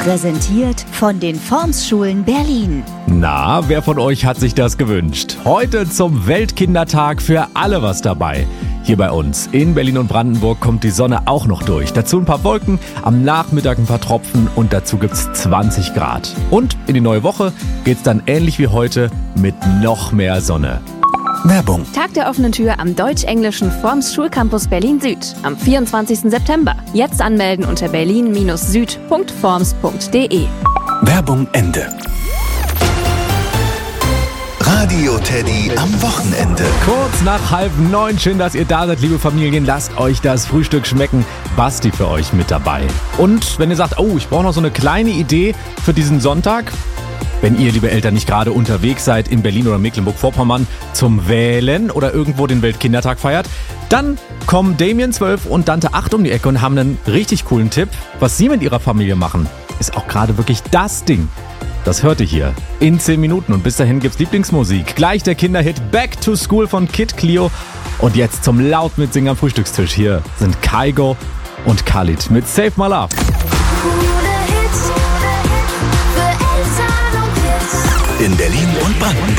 Präsentiert von den Formsschulen Berlin. Na, wer von euch hat sich das gewünscht? Heute zum Weltkindertag für alle was dabei. Hier bei uns in Berlin und Brandenburg kommt die Sonne auch noch durch. Dazu ein paar Wolken, am Nachmittag ein paar Tropfen und dazu gibt's 20 Grad. Und in die neue Woche geht's dann ähnlich wie heute mit noch mehr Sonne. Werbung. Tag der offenen Tür am Deutsch-Englischen Forms Schulcampus Berlin-Süd am 24. September. Jetzt anmelden unter berlin-süd.forms.de. Werbung Ende. Radio Teddy am Wochenende. Kurz nach 8:30, schön, dass ihr da seid, liebe Familien. Lasst euch das Frühstück schmecken. Basti für euch mit dabei. Und wenn ihr sagt, oh, ich brauche noch so eine kleine Idee für diesen Sonntag. Wenn ihr, liebe Eltern, nicht gerade unterwegs seid in Berlin oder Mecklenburg-Vorpommern zum Wählen oder irgendwo den Weltkindertag feiert, dann kommen Damien 12 und Dante 8 um die Ecke und haben einen richtig coolen Tipp. Was sie mit ihrer Familie machen, ist auch gerade wirklich das Ding. Das hört ihr hier in 10 Minuten und bis dahin gibt's Lieblingsmusik. Gleich der Kinderhit Back to School von Kid Clio und jetzt zum laut mitsingen am Frühstückstisch. Hier sind Kygo und Khalid mit Save My Love. In Berlin und Brandenburg.